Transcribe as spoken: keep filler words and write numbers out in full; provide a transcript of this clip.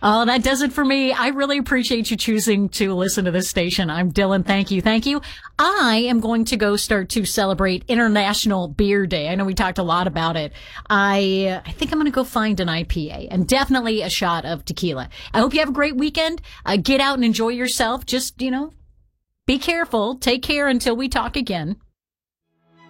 Oh, that does it for me. I really appreciate you choosing to listen to this station. I'm Dylan. Thank you. Thank you. I am going to go start to celebrate International Beer Day. I know we talked a lot about it. I, I think I'm going to go find an I P A and definitely a shot of tequila. I hope you have a great weekend. Uh, get out and enjoy yourself. Just, you know, be careful. Take care until we talk again.